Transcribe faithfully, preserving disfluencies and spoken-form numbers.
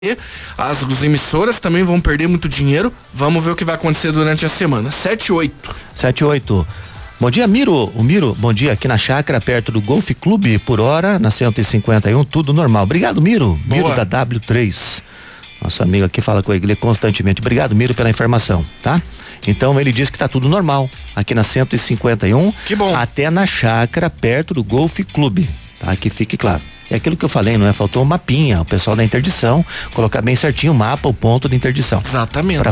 As, as emissoras também vão perder muito dinheiro. Vamos ver o que vai acontecer durante a semana. sete e oito. sete e oito. Bom dia, Miro. O Miro, bom dia, aqui na chácara, perto do Golf Clube, por hora, na cento e cinquenta e um, tudo normal. Obrigado, Miro. Boa. Miro da W três. Nosso amigo aqui fala com a Igreja constantemente. Obrigado, Miro, pela informação, tá? Então ele diz que tá tudo normal aqui na cento e cinquenta e um. Que bom. Até na chácara, perto do Golf Clube, tá? Que fique claro. É aquilo que eu falei, não é? Faltou um mapinha, o pessoal da interdição, colocar bem certinho o mapa, o ponto de interdição. Exatamente. Pra